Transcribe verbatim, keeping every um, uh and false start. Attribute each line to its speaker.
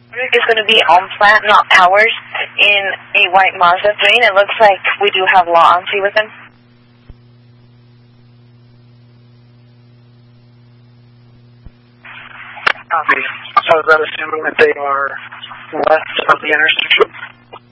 Speaker 1: Is going to be on plant, not Powers, in a white Mazda three. It looks like we do have law on C with him.
Speaker 2: Copy. So is that assuming that they are west of the intersection?